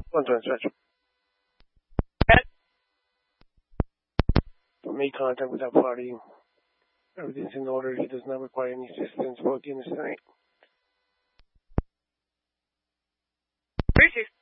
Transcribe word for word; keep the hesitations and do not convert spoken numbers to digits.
One time, stretch. Made contact without party. Everything's in order. He does not require any assistance. Working tonight. Three six.